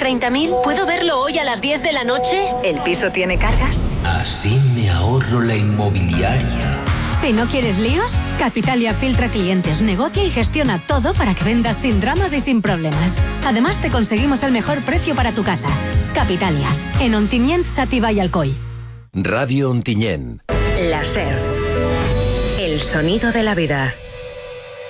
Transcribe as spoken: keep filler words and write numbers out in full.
treinta mil? ¿Puedo verlo hoy a las diez de la noche? ¿El piso tiene cargas? Así me ahorro la inmobiliaria. Si no quieres líos, Capitalia filtra clientes, negocia y gestiona todo para que vendas sin dramas y sin problemas. Además, te conseguimos el mejor precio para tu casa. Capitalia, en Ontinyent, Sativa y Alcoy. Radio Ontinyent. La SER. El sonido de la vida.